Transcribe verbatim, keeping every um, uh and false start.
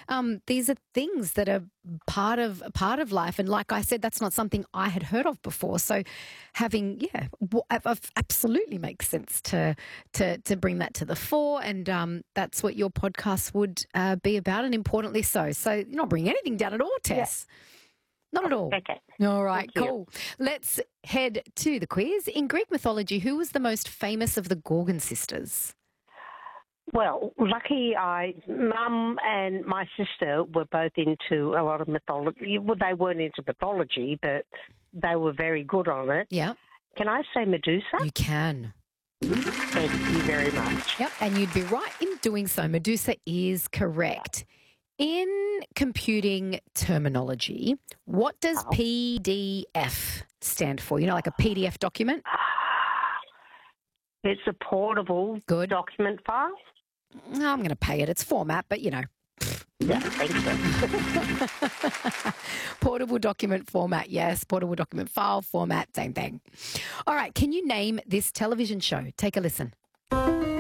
um, these are things that are part of part of life. And like I said, that's not something I had heard of before. So having, yeah, w- absolutely makes sense to to to bring that to the fore. And um, that's what your podcast would uh, be about, and importantly so. So you're not bringing anything down at all, Tess. Yeah. Not at all. Okay. All right, Thank cool. Let's head to the quiz. In Greek mythology, who was the most famous of the Gorgon sisters? Well, lucky I, Mum and my sister were both into a lot of mythology. Well, they weren't into mythology, but they were very good on it. Yeah. Can I say Medusa? You can. Thank you very much. Yep, and you'd be right in doing so. Medusa is correct. In computing terminology, what does Oh. P D F stand for? You know, like a P D F document? It's a portable Good. document file. No, I'm going to pay it. It's format, but you know. Yeah, thank you. Portable document format, yes. Portable document file format, same thing. All right, can you name this television show? Take a listen.